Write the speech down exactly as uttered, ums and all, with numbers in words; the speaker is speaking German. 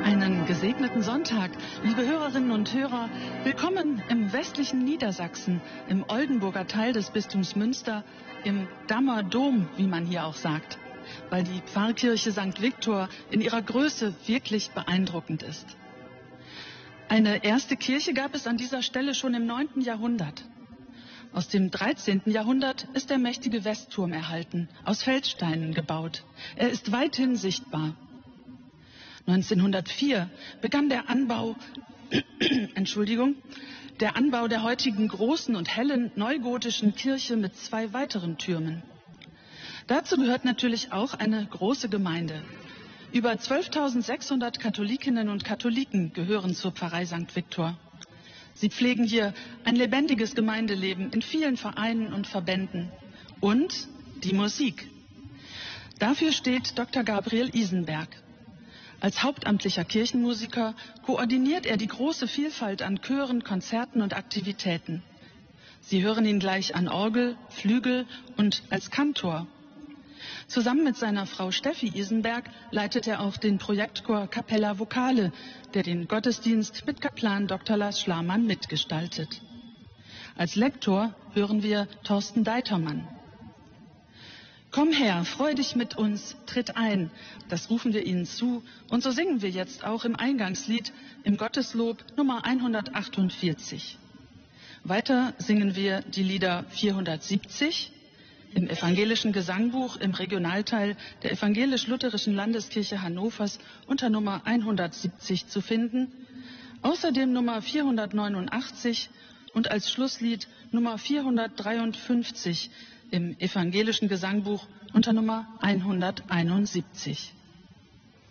Einen gesegneten Sonntag, liebe Hörerinnen und Hörer. Willkommen im westlichen Niedersachsen, im Oldenburger Teil des Bistums Münster, im Dammer Dom, wie man hier auch sagt, weil die Pfarrkirche Sankt Viktor in ihrer Größe wirklich beeindruckend ist. Eine erste Kirche gab es an dieser Stelle schon im neunten Jahrhundert. Aus dem dreizehnten Jahrhundert ist der mächtige Westturm erhalten, aus Feldsteinen gebaut. Er ist weithin sichtbar. neunzehnhundertvier begann der Anbau, Entschuldigung, der Anbau der heutigen großen und hellen neugotischen Kirche mit zwei weiteren Türmen. Dazu gehört natürlich auch eine große Gemeinde. Über zwölftausendsechshundert Katholikinnen und Katholiken gehören zur Pfarrei Sankt Viktor. Sie pflegen hier ein lebendiges Gemeindeleben in vielen Vereinen und Verbänden. Und die Musik. Dafür steht Doktor Gabriel Isenberg. Als hauptamtlicher Kirchenmusiker koordiniert er die große Vielfalt an Chören, Konzerten und Aktivitäten. Sie hören ihn gleich an Orgel, Flügel und als Kantor. Zusammen mit seiner Frau Steffi Isenberg leitet er auch den Projektchor Capella Vocale, der den Gottesdienst mit Kaplan Doktor Lars Schlamann mitgestaltet. Als Lektor hören wir Thorsten Deitermann. Komm her, freu dich mit uns, tritt ein, das rufen wir Ihnen zu und so singen wir jetzt auch im Eingangslied im Gotteslob Nummer hundertachtundvierzig. Weiter singen wir die Lieder vierhundertsiebzig, im evangelischen Gesangbuch im Regionalteil der evangelisch-lutherischen Landeskirche Hannovers unter Nummer hundertsiebzig zu finden, außerdem Nummer vierhundertneunundachtzig und als Schlusslied Nummer vierhundertdreiundfünfzig im evangelischen Gesangbuch unter Nummer hunderteinundsiebzig.